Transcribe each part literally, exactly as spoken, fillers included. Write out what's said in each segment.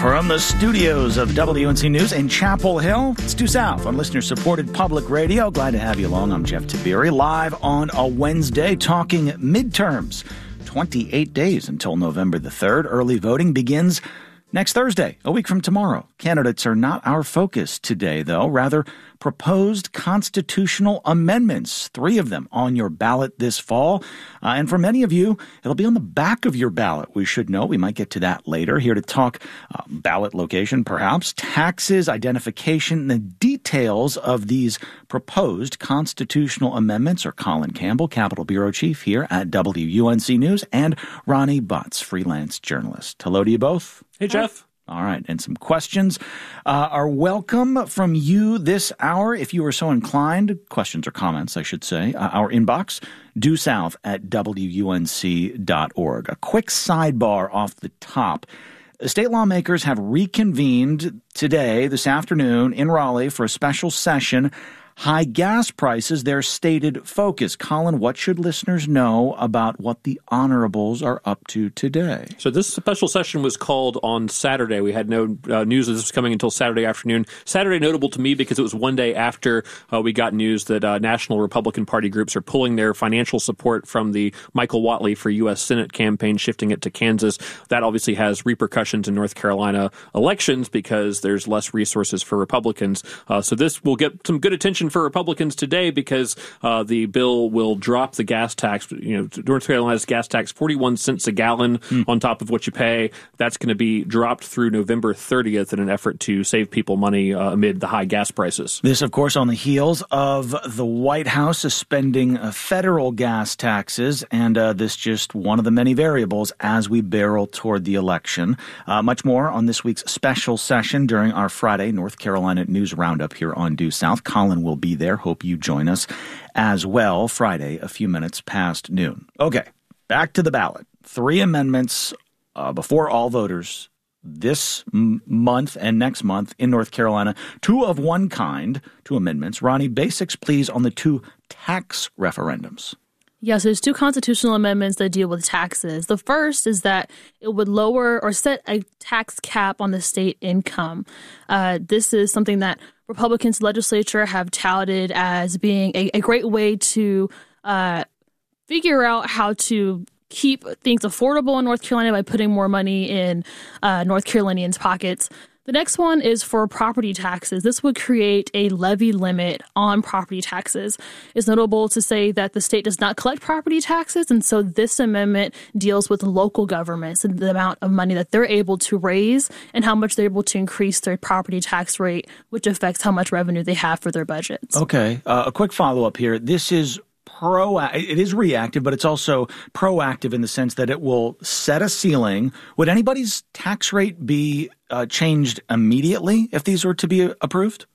From the studios of W N C News in Chapel Hill, it's Due South on listener-supported public radio. Glad to have you along. I'm Jeff Tiberi, live on a Wednesday, talking midterms. twenty-eight days until November the third. Early voting begins next Thursday, a week from tomorrow. Candidates are not our focus today, though. Rather, proposed constitutional amendments, three of them on your ballot this fall. Uh, and for many of you, it'll be on the back of your ballot. We should know. We might get to that later. Here to talk uh, ballot location, perhaps, taxes, identification, and the details of these proposed constitutional amendments are Colin Campbell, Capitol Bureau Chief here at W U N C News, and Ronnie Butts, freelance journalist. Hello to you both. Hey, Jeff. All right, and some questions uh, are welcome from you this hour. If you are so inclined, questions or comments, I should say, uh, our inbox, due south at W U N C dot org. A quick sidebar off the top. State lawmakers have reconvened today, this afternoon, in Raleigh for a special session. High gas prices, their stated focus. Colin, what should listeners know about what the honorables are up to today? So this special session was called on Saturday. We had no uh, news of this was coming until Saturday afternoon. Saturday notable to me because it was one day after uh, we got news that uh, national Republican Party groups are pulling their financial support from the Michael Whatley for U S Senate campaign, shifting it to Kansas. That obviously has repercussions in North Carolina elections because there's less resources for Republicans. Uh, so this will get some good attention for Republicans today because uh, the bill will drop the gas tax. You know, North Carolina's gas tax, forty-one cents a gallon mm. on top of what you pay. That's going to be dropped through November thirtieth in an effort to save people money uh, amid the high gas prices. This, of course, on the heels of the White House suspending uh, federal gas taxes, and uh, this just one of the many variables as we barrel toward the election. Uh, much more on this week's special session during our Friday North Carolina News Roundup here on Due South. Colin will be there. Hope you join us as well. Friday, a few minutes past noon. Okay, back to the ballot. Three amendments uh, before all voters this m- month and next month in North Carolina. Two of one kind, two amendments. Ronnie, basics, please, on the two tax referendums. Yes, there's two constitutional amendments that deal with taxes. The first is that it would lower or set a tax cap on the state income. Uh, this is something that Republicans legislature have touted as being a, a great way to uh, figure out how to keep things affordable in North Carolina by putting more money in uh, North Carolinians' pockets. The next one is for property taxes. This would create a levy limit on property taxes. It's notable to say that the state does not collect property taxes, and so this amendment deals with local governments and the amount of money that they're able to raise and how much they're able to increase their property tax rate, which affects how much revenue they have for their budgets. Okay. Uh, a quick follow-up here. This is Pro, it is reactive, but it's also proactive in the sense that it will set a ceiling. Would anybody's tax rate be uh, changed immediately if these were to be approved?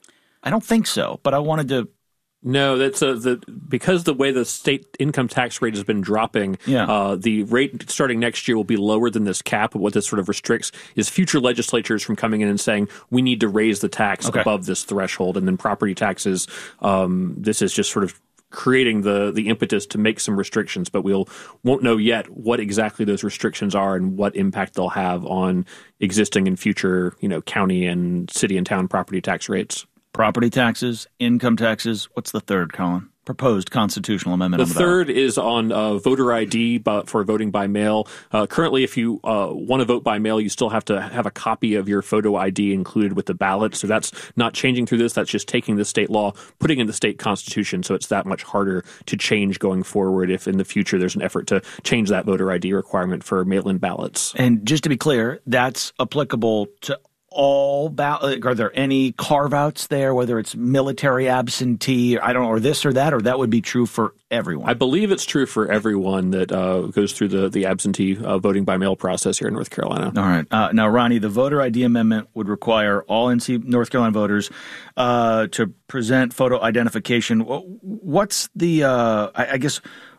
I don't think so, but I wanted to. No, that's a, the because the way the state income tax rate has been dropping, yeah. uh, the rate starting next year will be lower than this cap. What this sort of restricts is future legislatures from coming in and saying we need to raise the tax okay. above this threshold, and then property taxes. Um, this is just sort of creating the the impetus to make some restrictions, but we'll won't know yet what exactly those restrictions are and what impact they'll have on existing and future, you know, county and city and town property tax rates. Property taxes, income taxes. What's the third, Colin? Proposed constitutional amendment. The on the third ballot. is on uh, voter I D but for voting by mail. Uh, currently, if you uh, want to vote by mail, you still have to have a copy of your photo I D included with the ballot. So that's not changing through this. That's just taking the state law, putting in the state constitution. So it's that much harder to change going forward if in the future there's an effort to change that voter I D requirement for mail-in ballots. And just to be clear, that's applicable to all ballot? Are there any carve-outs there, whether it's military absentee, I don't know, or this or that, or that would be true for everyone? I believe it's true for everyone that uh, goes through the, the absentee uh, voting by mail process here in North Carolina. All right. Uh, now, Ronnie, the voter I D amendment would require all N C North Carolina voters uh, to present photo identification. What's the, uh, I, I guess,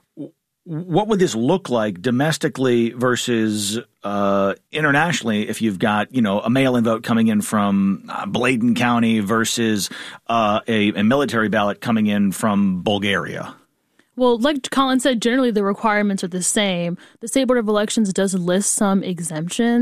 what would this look like domestically versus uh, internationally if you've got, you know, a mail-in vote coming in from uh, Bladen County versus uh, a, a military ballot coming in from Bulgaria? Well, like Colin said, generally the requirements are the same. The State Board of Elections does list some exemptions.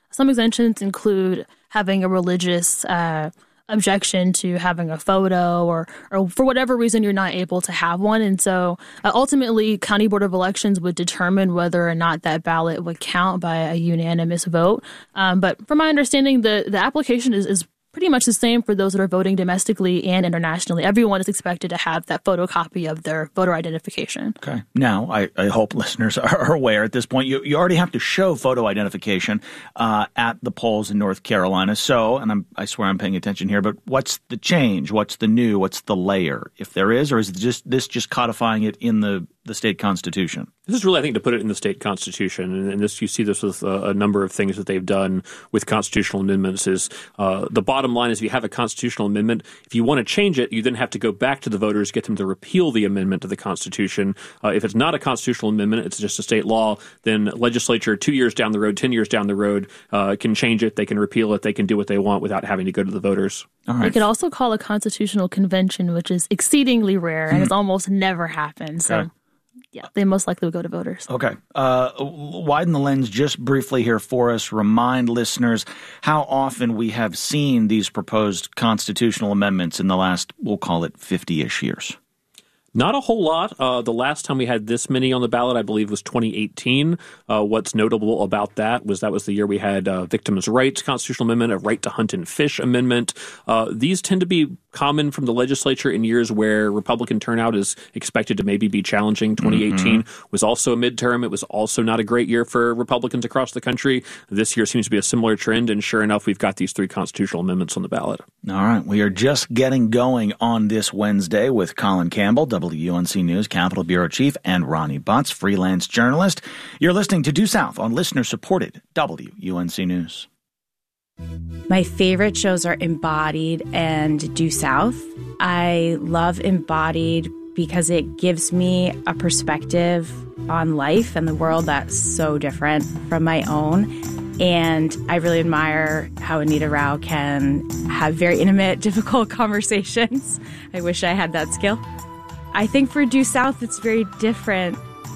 Some exemptions include having a religious uh, objection to having a photo, or or for whatever reason you're not able to have one. And so uh, ultimately, County Board of Elections would determine whether or not that ballot would count by a unanimous vote. Um, but from my understanding, the, the application is, is pretty much the same for those that are voting domestically and internationally. Everyone is expected to have that photocopy of their voter identification. Okay. Now, I, I hope listeners are aware at this point, you, you already have to show photo identification uh, at the polls in North Carolina. So, and I'm, I swear I'm paying attention here, but what's the change? What's the new? What's the layer, if there is? Or is it just this just codifying it in the, the state constitution? This is really, I think, to put it in the state constitution, and, and this you see this with a, a number of things that they've done with constitutional amendments. Is uh, the bottom line is, if you have a constitutional amendment, if you want to change it, you then have to go back to the voters, get them to repeal the amendment to the Constitution. Uh, if it's not a constitutional amendment, it's just a state law, then legislature two years down the road, ten years down the road, uh, can change it, they can repeal it, they can do what they want without having to go to the voters. All right. They could also call a constitutional convention, which is exceedingly rare and it's almost never happened. So. Okay. Yeah, they most likely will go to voters. Okay. Uh, widen the lens just briefly here for us. Remind listeners how often we have seen these proposed constitutional amendments in the last, we'll call it fifty-ish years. Not a whole lot. Uh, the last time we had this many on the ballot, I believe, was twenty eighteen. Uh, what's notable about that was that was the year we had uh, victims' rights constitutional amendment, a right to hunt and fish amendment. Uh, these tend to be common from the legislature in years where Republican turnout is expected to maybe be challenging. twenty eighteen mm-hmm. was also a midterm. It was also not a great year for Republicans across the country. This year seems to be a similar trend, and sure enough, we've got these three constitutional amendments on the ballot. All right. We are just getting going on this Wednesday with Colin Campbell, W U N C News Capitol Bureau Chief, and Ronnie Butts, freelance journalist. You're listening to Due South on listener-supported W U N C News. My favorite shows are Embodied and Due South. I love Embodied because it gives me a perspective on life and the world that's so different from my own. And I really admire how Anita Rao can have very intimate, difficult conversations. I wish I had that skill. I think for Due South, it's very different.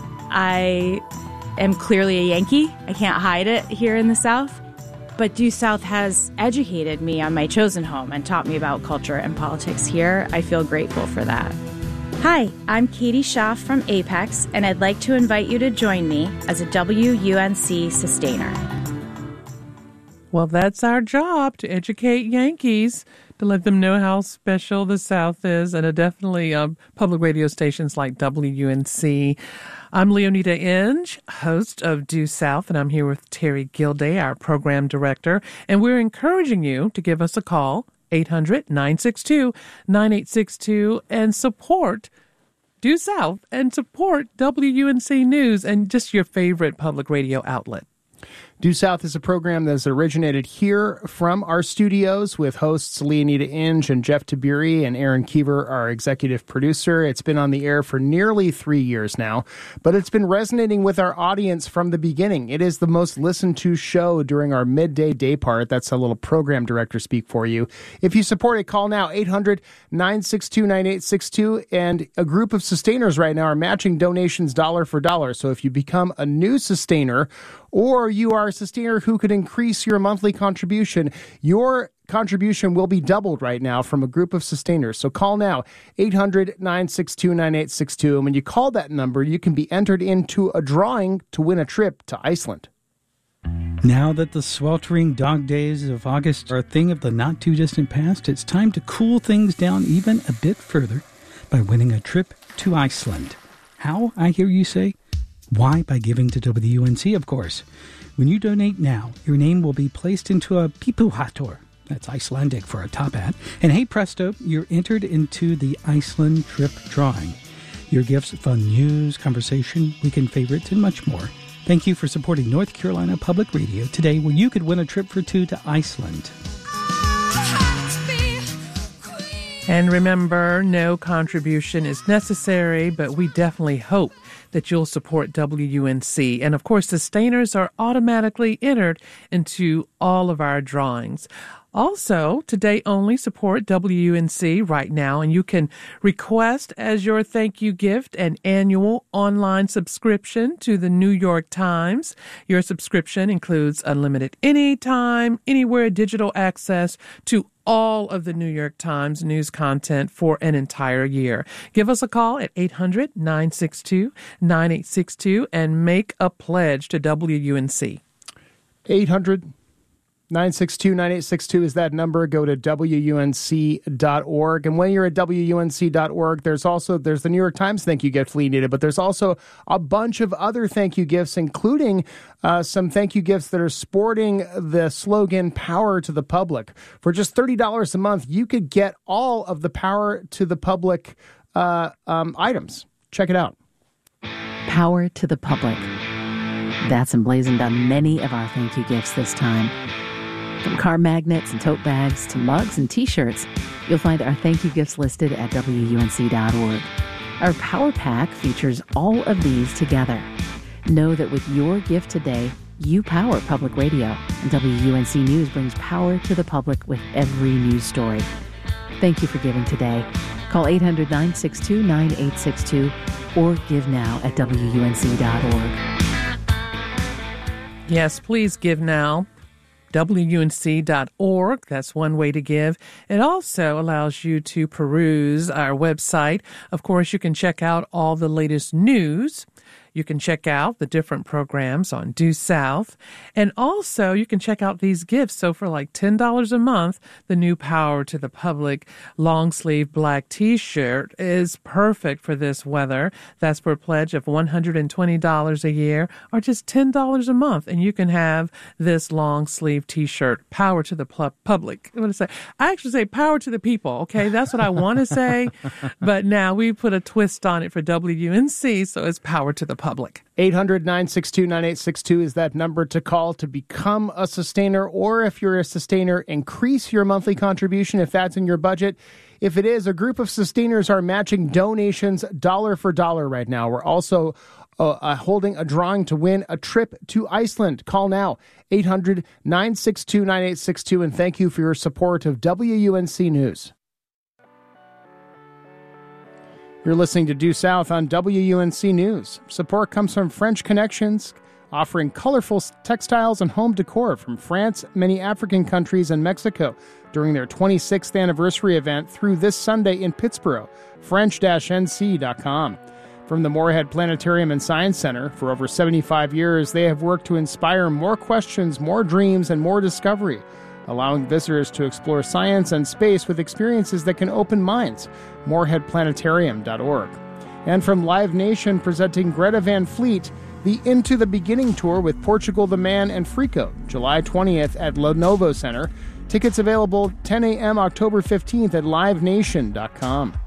I am clearly a Yankee. I can't hide it here in the South. But Due South has educated me on my chosen home and taught me about culture and politics here. I feel grateful for that. Hi, I'm Katie Schaff from Apex, and I'd like to invite you to join me as a W U N C sustainer. Well, that's our job, to educate Yankees, to let them know how special the South is, and uh, definitely uh, public radio stations like W U N C. I'm Leonida Inge, host of Due South, and I'm here with Terry Gilday, our program director, and we're encouraging you to give us a call, eight hundred, nine six two, nine eight six two, and support Due South and support W U N C News and just your favorite public radio outlet. Due South is a program that has originated here from our studios with hosts Leonida Inge and Jeff Tiberi and Aaron Keever, our executive producer. It's been on the air for nearly three years now, but it's been resonating with our audience from the beginning. It is the most listened to show during our midday day part. That's a little program director speak for you. If you support it, call now, eight hundred, nine six two, nine eight six two. And a group of sustainers right now are matching donations dollar for dollar. So if you become a new sustainer, or you are a sustainer who could increase your monthly contribution, your contribution will be doubled right now from a group of sustainers. So call now, eight hundred, nine six two, nine eight six two. And when you call that number, you can be entered into a drawing to win a trip to Iceland. Now that the sweltering dog days of August are a thing of the not-too-distant past, it's time to cool things down even a bit further by winning a trip to Iceland. How, I hear you say? Why? By giving to W U N C, of course. When you donate now, your name will be placed into a pipuhator. That's Icelandic for a top hat. And hey presto, you're entered into the Iceland trip drawing. Your gifts fund news, conversation, weekend favorites, and much more. Thank you for supporting North Carolina Public Radio today, where you could win a trip for two to Iceland. And remember, no contribution is necessary, but we definitely hope that you'll support W U N C. And of course, sustainers are automatically entered into all of our drawings. Also, today only support W U N C right now, and you can request as your thank you gift an annual online subscription to the New York Times. Your subscription includes unlimited anytime, anywhere digital access to all of the New York Times news content for an entire year. Give us a call at eight hundred, nine six two, nine eight six two and make a pledge to W U N C. eight hundred, nine six two, nine eight six two is that number. Go to W U N C dot org. And when you're at W U N C dot org, there's also, there's the New York Times thank you gift Lee needed, but there's also a bunch of other thank you gifts, including uh, some thank you gifts that are sporting the slogan, Power to the Public. For just thirty dollars a month, you could get all of the Power to the Public uh, um, items. Check it out. Power to the Public. That's emblazoned on many of our thank you gifts this time. From car magnets and tote bags to mugs and T-shirts, you'll find our thank you gifts listed at W U N C dot org. Our Power Pack features all of these together. Know that with your gift today, you power public radio, and W U N C News brings power to the public with every news story. Thank you for giving today. Call eight hundred, nine six two, nine eight six two or give now at W U N C dot org. Yes, please give now. W U N C dot org. That's one way to give. It also allows you to peruse our website. Of course, you can check out all the latest news. You can check out the different programs on Due South. And also, you can check out these gifts. So for like ten dollars a month, the new Power to the Public long sleeve black T-shirt is perfect for this weather. That's for a pledge of one hundred twenty dollars a year or just ten dollars a month. And you can have this long sleeve T-shirt, Power to the pl- Public. I'm going to say, I actually say Power to the People. Okay, that's what I want to say. But now we put a twist on it for W U N C, so it's Power to the Public. eight hundred, nine six two, nine eight six two is that number to call to become a sustainer, or if you're a sustainer, increase your monthly contribution if that's in your budget. If it is, a group of sustainers are matching donations dollar for dollar right now. We're also uh, uh, holding a drawing to win a trip to Iceland. Call now, eight hundred, nine six two, nine eight six two, and thank you for your support of W U N C News. You're listening to Due South on W U N C News. Support comes from French Connections, offering colorful textiles and home decor from France, many African countries, and Mexico during their twenty-sixth anniversary event through this Sunday in Pittsburgh. French N C dot com. From the Moorhead Planetarium and Science Center, for over seventy-five years, they have worked to inspire more questions, more dreams, and more discovery, allowing visitors to explore science and space with experiences that can open minds. moorhead planetarium dot org. And from Live Nation, presenting Greta Van Fleet, the Into the Beginning Tour with Portugal the Man and Frico, July twentieth at Lenovo Center. Tickets available ten a.m. October fifteenth at live nation dot com.